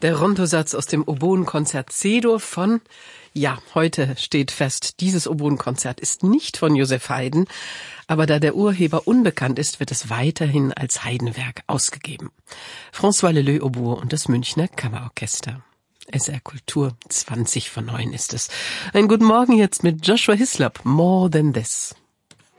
Der Rondosatz aus dem Oboenkonzert C-Dur von, heute steht fest, dieses Oboenkonzert ist nicht von Joseph Haydn, aber da der Urheber unbekannt ist, wird es weiterhin als Haydn-Werk ausgegeben. François Leleux Oboe und das Münchner Kammerorchester. SR Kultur 20 vor 9 ist es. Einen guten Morgen jetzt mit Joshua Hislop, More Than This.